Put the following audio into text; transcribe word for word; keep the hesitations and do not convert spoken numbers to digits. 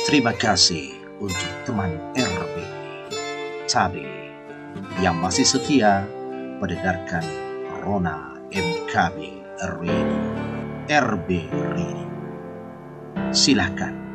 Terima kasih untuk teman R B Tabe yang masih setia mendengarkan Rona M K B Radio, R B Radio. Silakan